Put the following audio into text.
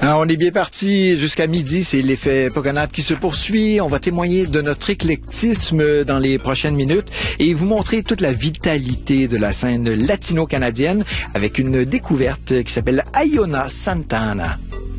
Alors, on est bien parti jusqu'à midi, c'est l'effet Pogonade qui se poursuit. On va témoigner de notre éclectisme dans les prochaines minutes et vous montrer toute la vitalité de la scène latino-canadienne avec une découverte qui s'appelle Iona Santana.